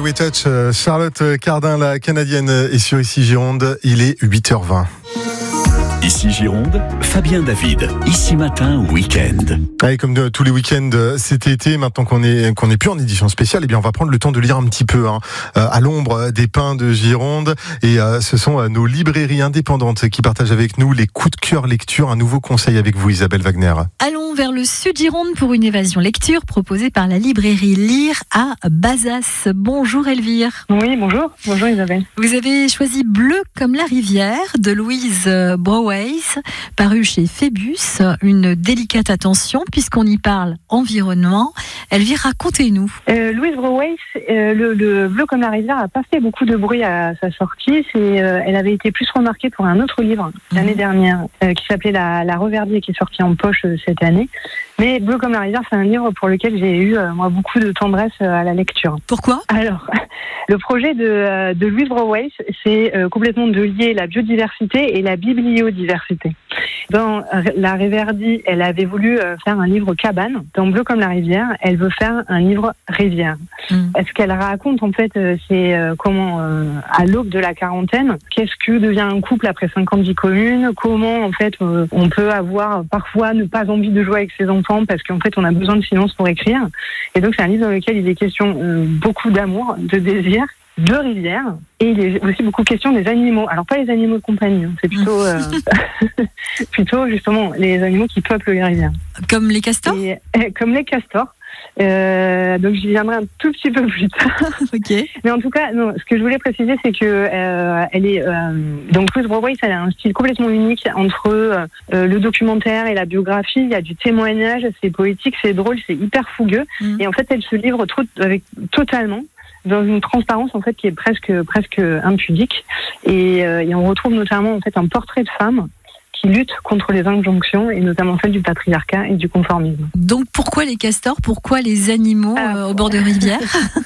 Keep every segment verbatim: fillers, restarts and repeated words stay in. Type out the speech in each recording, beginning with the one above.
We Touch, Charlotte Cardin, la Canadienne, est sur Ici Gironde. Il est huit heures vingt. Ici Gironde, Fabien David. Ici Matin, week-end. Allez, comme de, tous les week-ends cet été, maintenant qu'on est qu'on est plus en édition spéciale, eh bien on va prendre le temps de lire un petit peu hein, à l'ombre des pins de Gironde. Et euh, ce sont euh, nos librairies indépendantes qui partagent avec nous les coups de cœur lecture. Un nouveau conseil avec vous, Isabelle Wagner. Allons vers le sud Gironde pour une évasion lecture proposée par la librairie Lire à Bazas. Bonjour Elvire. Oui, bonjour. Bonjour Isabelle. Vous avez choisi Bleu comme la rivière de Louise Broweis, paru chez Phébus. Une délicate attention puisqu'on y parle environnement. Elvire, racontez-nous. Euh, Louise Broweis, euh, le, le Bleu comme la rivière n'a pas fait beaucoup de bruit à sa sortie. C'est, euh, elle avait été plus remarquée pour un autre livre mmh. l'année dernière euh, qui s'appelait La, la Reverdy et qui est sorti en poche euh, cette année. Mais Bleu comme la rivière, c'est un livre pour lequel j'ai eu euh, moi beaucoup de tendresse euh, à la lecture. Pourquoi ? Alors, le projet de, euh, de Louise Broweis, c'est euh, complètement de lier la biodiversité et la bibliodiversité. Dans La Reverdy, elle avait voulu euh, faire un livre cabane. Dans Bleu comme la rivière, elle veut faire un livre rivière. Mmh. Ce qu'elle raconte, en fait, euh, c'est euh, comment, euh, à l'aube de la quarantaine, qu'est-ce que devient un couple après cinq ans de vie commune, comment, en fait, euh, on peut avoir parfois ne pas envie de jouer avec ses enfants parce qu'en fait, on a besoin de silence pour écrire. Et donc, c'est un livre dans lequel il est question euh, beaucoup d'amour, de désir, de rivière, et il est aussi beaucoup question des animaux. Alors pas les animaux de compagnie, hein. C'est plutôt euh, plutôt justement les animaux qui peuplent les rivières. Comme les castors. Et, euh, comme les castors. Euh, donc j'y viendrai un tout petit peu plus tard. Ok. Mais en tout cas, non, ce que je voulais préciser, c'est que euh, elle est euh, donc Louise Broweis, elle a un style complètement unique entre euh, le documentaire et la biographie. Il y a du témoignage, c'est poétique, c'est drôle, c'est hyper fougueux. Mmh. Et en fait, elle se livre trop, avec totalement dans une transparence en fait qui est presque presque impudique. Et, euh, et on retrouve notamment en fait un portrait de femme qui lutte contre les injonctions et notamment celle du patriarcat et du conformisme. Donc pourquoi les castors ? Pourquoi les animaux euh, euh, au bord de rivière ?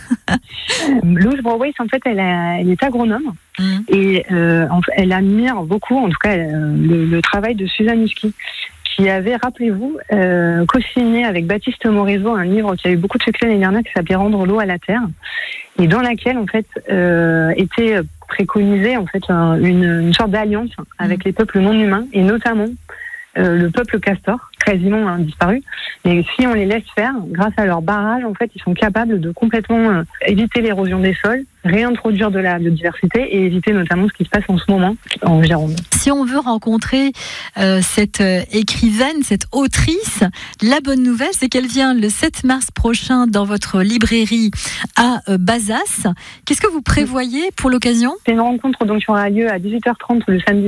Louise Broweis, en fait, elle, a, elle est agronome mmh. et euh, elle admire beaucoup, en tout cas, euh, le, le travail de Suzanne Husky, qui avait, rappelez-vous, euh, co-signé avec Baptiste Morisot un livre qui a eu beaucoup de succès l'année dernière qui s'appelait Rendre l'eau à la terre, et dans laquelle, en fait, euh, était préconisée en fait un, une, une sorte d'alliance avec mmh. les peuples non humains et notamment euh, le peuple castor, quasiment hein, disparu. Mais si on les laisse faire, grâce à leur barrage, en fait, ils sont capables de complètement euh, éviter l'érosion des sols, réintroduire de la biodiversité et éviter notamment ce qui se passe en ce moment en Gironde. Si on veut rencontrer euh, cette euh, écrivaine, cette autrice, la bonne nouvelle, c'est qu'elle vient le sept mars prochain dans votre librairie à euh, Bazas. Qu'est-ce que vous prévoyez pour l'occasion ? C'est une rencontre donc, qui aura lieu à dix-huit heures trente le samedi